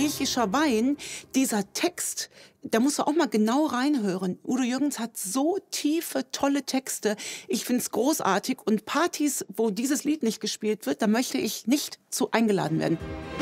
griechischer Wein, dieser Text, da musst du auch mal genau reinhören. Udo Jürgens hat so tiefe, tolle Texte. Ich find's großartig. Und Partys, wo dieses Lied nicht gespielt wird, da möchte ich nicht zu eingeladen werden.